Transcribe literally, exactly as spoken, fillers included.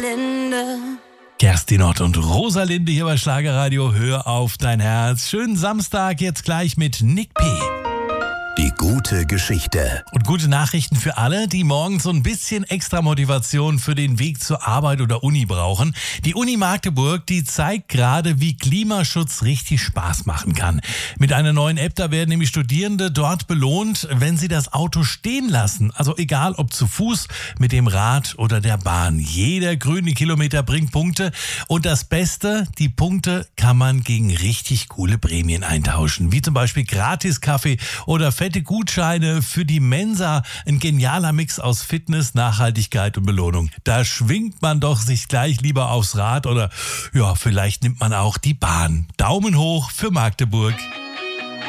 Rosalinde. Kerstin Ott und Rosalinde hier bei Schlagerradio. Hör auf dein Herz. Schönen Samstag jetzt gleich mit Nick P. Die gute Geschichte. Und gute Nachrichten für alle, die morgens so ein bisschen extra Motivation für den Weg zur Arbeit oder Uni brauchen. Die Uni Magdeburg, die zeigt gerade, wie Klimaschutz richtig Spaß machen kann. Mit einer neuen App, da werden nämlich Studierende dort belohnt, wenn sie das Auto stehen lassen. Also egal ob zu Fuß, mit dem Rad oder der Bahn. Jeder grüne Kilometer bringt Punkte. Und das Beste, die Punkte kann man gegen richtig coole Prämien eintauschen. Wie zum Beispiel Gratis-Kaffee oder fette Gutscheine für die Mensa. Ein genialer Mix aus Fitness, Nachhaltigkeit und Belohnung. Da schwingt man doch sich gleich lieber aufs Rad oder ja, vielleicht nimmt man auch die Bahn. Daumen hoch für Magdeburg.